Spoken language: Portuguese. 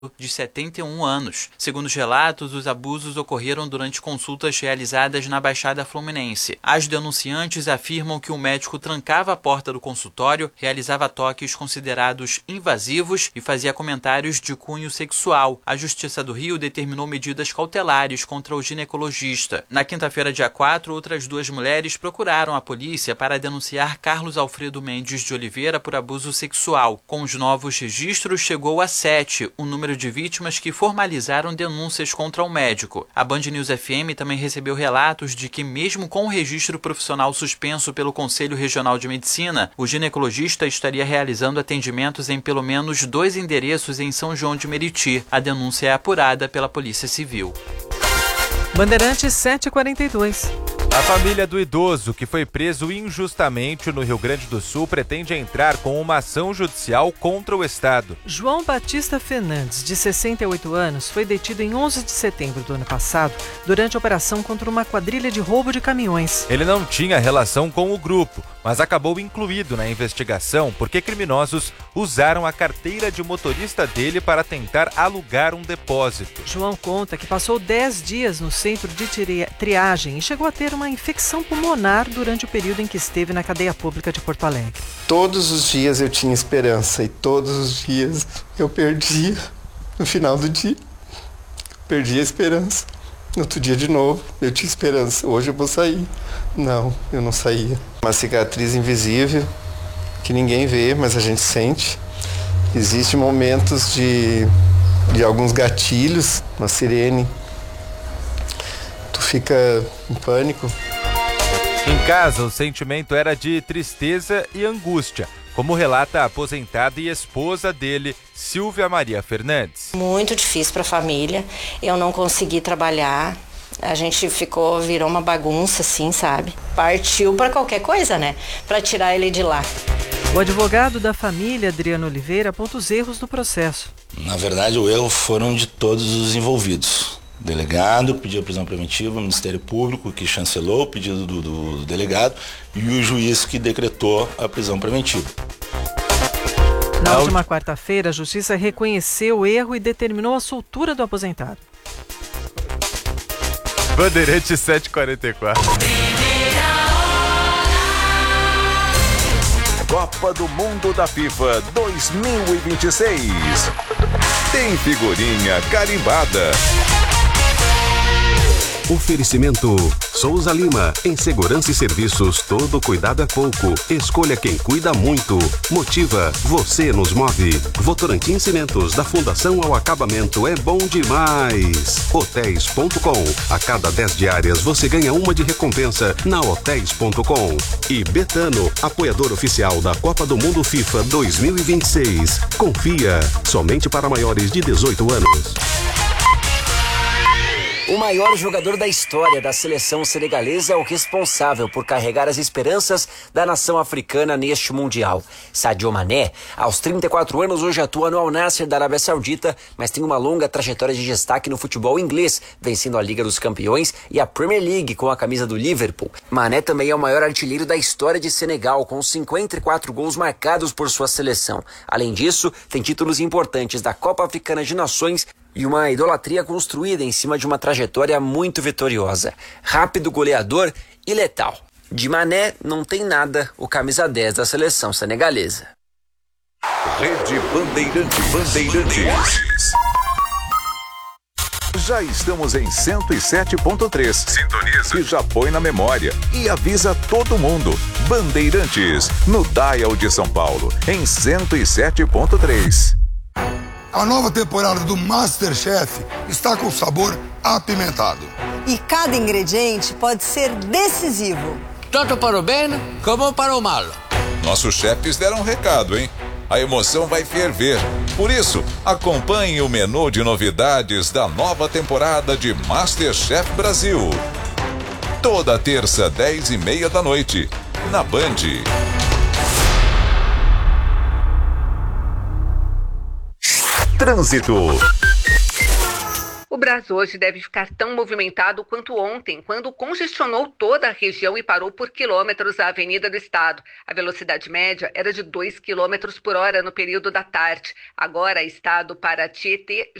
de 71 anos. Segundo os relatos, os abusos ocorreram durante consultas realizadas na Baixada Fluminense. As denunciantes afirmam que o médico trancava a porta do consultório, realizava toques considerados invasivos e fazia comentários de cunho sexual. A Justiça do Rio determinou medidas cautelares contra o ginecologista. Na quinta-feira, dia 4, outras 2 mulheres procuraram a polícia para denunciar Carlos Alfredo Mendes de Oliveira por abuso sexual. Com os novos registros, chegou a 7 o número de vítimas que formalizaram denúncias contra o médico. A Band News FM também recebeu relatos de que, mesmo com o registro profissional suspenso pelo Conselho Regional de Medicina, o ginecologista estaria realizando atendimentos em pelo menos 2 endereços em São João de Meriti. A denúncia é apurada pela Polícia Civil. Bandeirantes 742. A família do idoso que foi preso injustamente no Rio Grande do Sul pretende entrar com uma ação judicial contra o Estado. João Batista Fernandes, de 68 anos, foi detido em 11 de setembro do ano passado durante a operação contra uma quadrilha de roubo de caminhões. Ele não tinha relação com o grupo, mas acabou incluído na investigação porque criminosos usaram a carteira de motorista dele para tentar alugar um depósito. João conta que passou 10 dias no centro de triagem e chegou a ter uma infecção pulmonar durante o período em que esteve na cadeia pública de Porto Alegre. Todos os dias eu tinha esperança e todos os dias eu perdia. No final do dia, perdi a esperança. No outro dia de novo, eu tinha esperança. Hoje eu vou sair. Não, eu não saía. Uma cicatriz invisível que ninguém vê, mas a gente sente. Existem momentos de alguns gatilhos, uma sirene. Tu fica em pânico. Em casa, o sentimento era de tristeza e angústia, como relata a aposentada e esposa dele, Silvia Maria Fernandes. Muito difícil para a família, eu não consegui trabalhar, a gente virou uma bagunça assim, sabe? Partiu para qualquer coisa, né? Para tirar ele de lá. O advogado da família, Adriano Oliveira, aponta os erros do processo. Na verdade, o erro foram de todos os envolvidos. O delegado pediu a prisão preventiva, o Ministério Público que chancelou o pedido do delegado e o juiz que decretou a prisão preventiva. Na última quarta-feira, a Justiça reconheceu o erro e determinou a soltura do aposentado. Bandeirante 744. Copa do Mundo da FIFA 2026. Tem figurinha carimbada. Oferecimento Souza Lima. Em segurança e serviços, todo cuidado é pouco. Escolha quem cuida muito. Motiva, você nos move. Votorantim Cimentos, da fundação ao acabamento, é bom demais. Hotéis.com. A cada 10 diárias você ganha uma de recompensa na Hotéis.com. E Betano, apoiador oficial da Copa do Mundo FIFA 2026. Confia, somente para maiores de 18 anos. O maior jogador da história da seleção senegalesa é o responsável por carregar as esperanças da nação africana neste Mundial. Sadio Mané, aos 34 anos, hoje atua no Al Nassr da Arábia Saudita, mas tem uma longa trajetória de destaque no futebol inglês, vencendo a Liga dos Campeões e a Premier League com a camisa do Liverpool. Mané também é o maior artilheiro da história de Senegal, com 54 gols marcados por sua seleção. Além disso, tem títulos importantes da Copa Africana de Nações e uma idolatria construída em cima de uma trajetória muito vitoriosa. Rápido, goleador e letal. De Mané não tem nada o camisa 10 da seleção senegalesa. Rede Bandeirantes. Já estamos em 107.3. Sintoniza. Que já põe na memória e avisa todo mundo. Bandeirantes, no Dial de São Paulo, em 107.3. A nova temporada do MasterChef está com sabor apimentado. E cada ingrediente pode ser decisivo. Tanto para o bem como para o mal. Nossos chefes deram um recado, hein? A emoção vai ferver. Por isso, acompanhe o menu de novidades da nova temporada de MasterChef Brasil. Toda terça, 10h30 da noite, na Band. Trânsito. O Brás hoje deve ficar tão movimentado quanto ontem, quando congestionou toda a região e parou por quilômetros a Avenida do Estado. A velocidade média era de 2 km por hora no período da tarde. Agora está do Paraty,